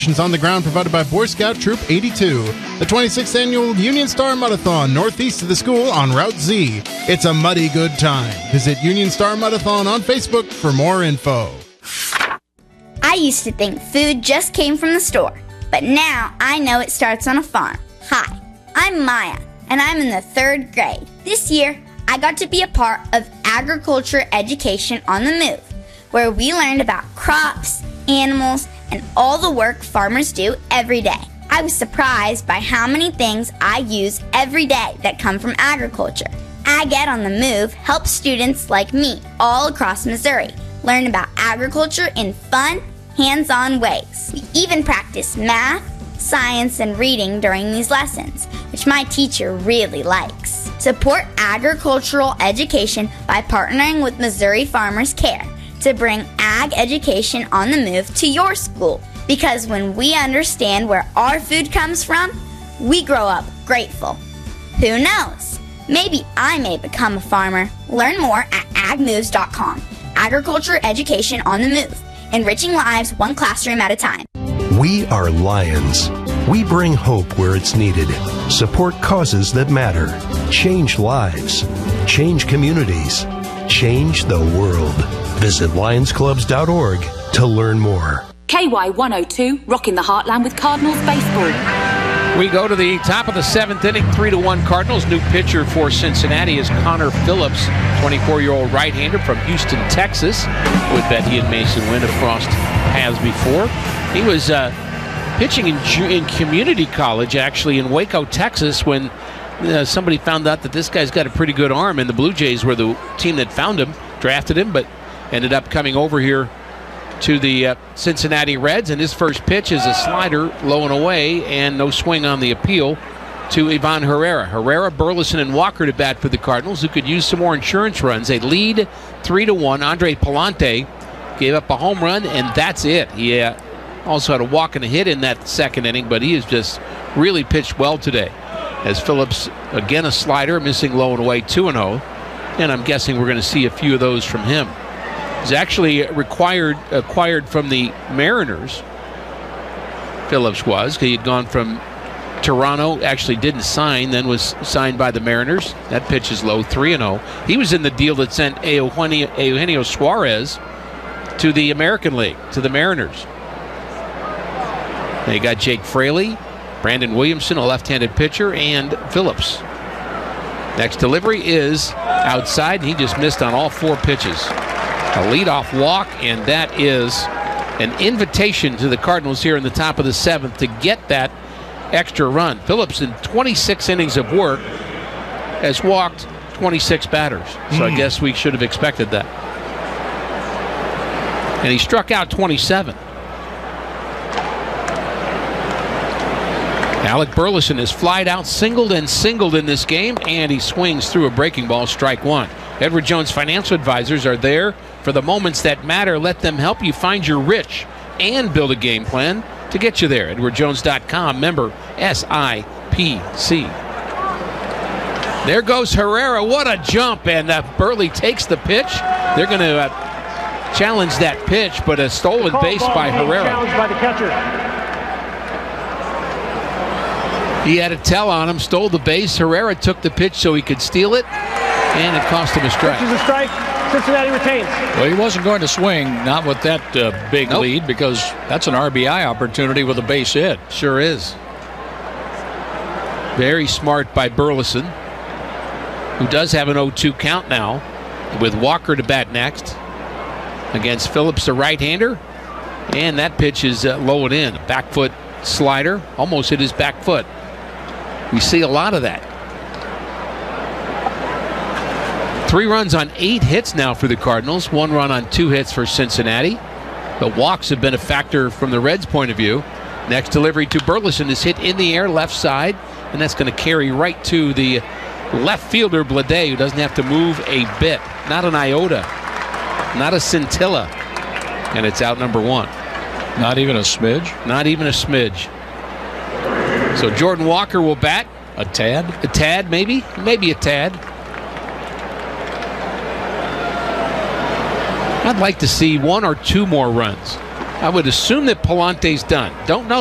On the ground provided by Boy Scout Troop 82. The 26th annual Union Star Mudathon northeast of the school on Route Z. It's a muddy good time. Visit Union Star Mudathon on Facebook for more info. I used to think food just came from the store, but now I know it starts on a farm. Hi, I'm Maya, and I'm in the 3rd grade. This year, I got to be a part of Agriculture Education on the Move, where we learned about crops, animals, and all the work farmers do every day. I was surprised by how many things I use every day that come from agriculture. Ag Ed on the Move helps students like me all across Missouri learn about agriculture in fun, hands-on ways. We even practice math, science, and reading during these lessons, which my teacher really likes. Support agricultural education by partnering with Missouri Farmers Care to bring ag education on the move to your school. Because when we understand where our food comes from, we grow up grateful. Who knows? Maybe I may become a farmer. Learn more at agmoves.com. Agriculture education on the move, enriching lives one classroom at a time. We are Lions. We bring hope where it's needed, support causes that matter, change lives, change communities, change the world. Visit lionsclubs.org to learn more. KY102, rocking the heartland with Cardinals baseball. We go to the top of the 7th inning, 3-1 Cardinals. New pitcher for Cincinnati is Connor Phillips, 24-year-old right-hander from Houston, Texas. Would bet he and Mason Wynn have crossed paths before. He was pitching in community college, actually, in Waco, Texas, when somebody found out that this guy's got a pretty good arm, and the Blue Jays were the team that found him, drafted him, but ended up coming over here to the Cincinnati Reds, and his first pitch is a slider low and away, and no swing on the appeal to Ivan Herrera. Herrera, Burleson, and Walker to bat for the Cardinals, who could use some more insurance runs. They lead 3-1. Andre Palante gave up a home run, and that's it. He also had a walk and a hit in that 2nd inning, but he has just really pitched well today. As Phillips, again a slider, missing low and away, 2-0, and I'm guessing we're going to see a few of those from him. He's actually acquired from the Mariners. Phillips was. He had gone from Toronto, actually didn't sign, then was signed by the Mariners. That pitch is low, 3-0. He was in the deal that sent Eugenio Suarez to the American League, to the Mariners. They got Jake Fraley, Brandon Williamson, a left-handed pitcher, and Phillips. Next delivery is outside, and he just missed on all 4 pitches. A leadoff walk, and that is an invitation to the Cardinals here in the top of the 7th to get that extra run. Phillips, in 26 innings of work, has walked 26 batters. So I guess we should have expected that. And he struck out 27. Alec Burleson is flied out, singled and singled in this game, and he swings through a breaking ball, strike 1. Edward Jones Financial Advisors are there for the moments that matter. Let them help you find your rich and build a game plan to get you there. EdwardJones.com, member SIPC. There goes Herrera. What a jump. And Burley takes the pitch. They're going to challenge that pitch, but a stolen base by Herrera. Challenged by the catcher. He had a tell on him, stole the base. Herrera took the pitch so he could steal it, and it cost him a strike. Pitch is a strike. Cincinnati retains. Well, he wasn't going to swing, not with that big lead, because that's an RBI opportunity with a base hit. Sure is. Very smart by Burleson, who does have an 0-2 count now, with Walker to bat next against Phillips, the right-hander. And that pitch is low and in. Back foot slider, almost hit his back foot. We see a lot of that. 3 runs on 8 hits now for the Cardinals. 1 run on 2 hits for Cincinnati. The walks have been a factor from the Reds' point of view. Next delivery to Burleson is hit in the air, left side, and that's going to carry right to the left fielder, Blade, who doesn't have to move a bit. Not an iota. Not a scintilla. And it's out number 1. Not even a smidge? Not even a smidge. So Jordan Walker will bat. A tad? A tad, maybe. Maybe a tad. I'd like to see 1 or 2 more runs. I would assume that Palante's done. Don't know